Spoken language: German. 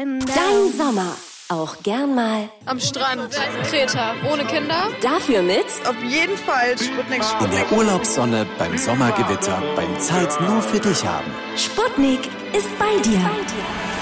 Dein Sommer. Auch gern mal am Strand, Kreta, ohne Kinder. Dafür mit auf jeden Fall Sputnik. In der Urlaubssonne, beim Sommergewitter, beim Zeit nur für dich haben. Sputnik ist bei dir.